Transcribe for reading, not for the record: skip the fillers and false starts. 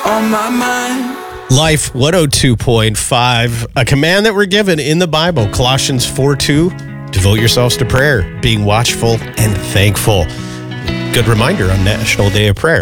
on my mind. Life 102.5, a command that we're given in the Bible, Colossians 4:2, devote yourselves to prayer, being watchful and thankful. Good reminder on National Day of Prayer.